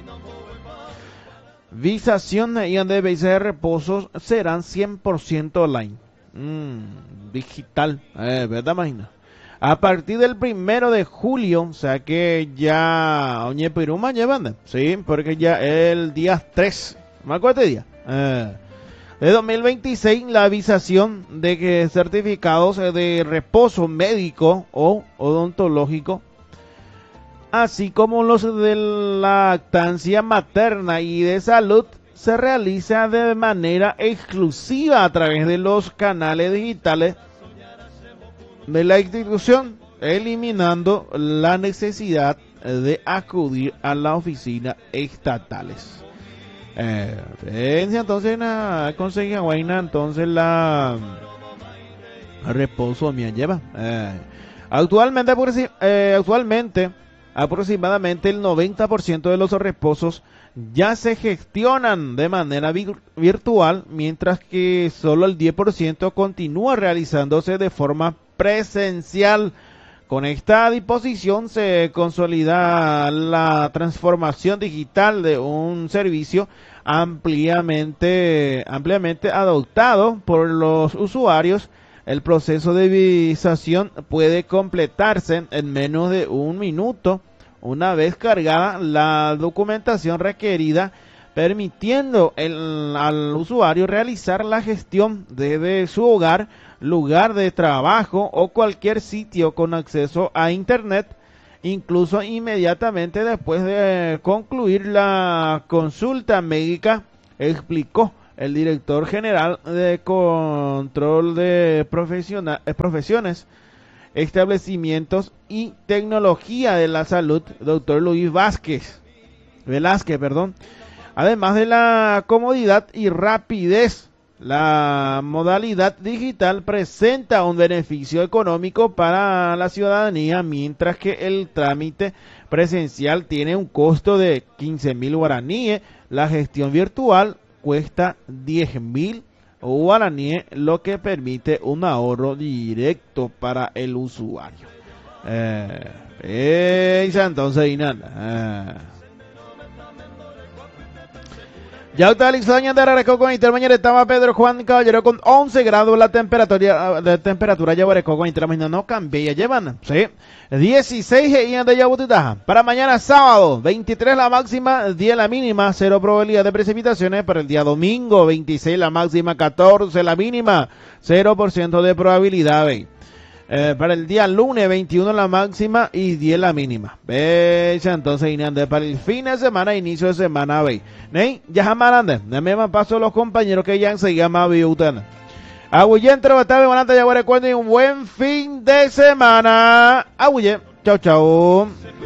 Visación y veces de reposos serán 100% online. Digital, ¿verdad, imagina? A partir del 1 de julio, o sea que ya Oñe Piruma llevan, sí, porque ya el día 3, ¿me acuerdo de día? De 2026, la avisación de que certificados de reposo médico o odontológico, así como los de lactancia materna y de salud, se realiza de manera exclusiva a través de los canales digitales de la institución, eliminando la necesidad de acudir a las oficinas estatales. Entonces conseguí guaina, entonces la reposo me lleva. Actualmente aproximadamente el 90% de los reposos ya se gestionan de manera virtual, mientras que solo el 10% continúa realizándose de forma presencial. Con esta disposición se consolida la transformación digital de un servicio ampliamente adoptado por los usuarios. El proceso de visación puede completarse en menos de un minuto una vez cargada la documentación requerida, permitiendo al usuario realizar la gestión desde su hogar, lugar de trabajo o cualquier sitio con acceso a internet, incluso inmediatamente después de concluir la consulta médica, explicó el director general de Control de Profesiones, Establecimientos y Tecnología de la Salud, doctor Luis Velázquez. Además de la comodidad y rapidez, la modalidad digital presenta un beneficio económico para la ciudadanía, mientras que el trámite presencial tiene un costo de 15.000 guaraníes. La gestión virtual cuesta 10.000 guaraníes, lo que permite un ahorro directo para el usuario. Entonces, ya está Alexaña de Arareco con Intermañera, estaba Pedro Juan Caballero con 11 grados la temperatura ya Arareco con Intermañera no cambia, llevan, sí, 16 y de Yabutitaja. Para mañana sábado, 23 la máxima, 10 la mínima, 0 probabilidad de precipitaciones. Para el día domingo, 26 la máxima, 14 la mínima, 0% de probabilidad, para el día lunes, 21 la máxima y 10 la mínima. Entonces, para el fin de semana, inicio de semana, ya jamarande, me paso los compañeros que ya enseguida más viutan. Aguye, entre Batave, Bonanta, ya y un buen fin de semana. Aguye, chao, chao.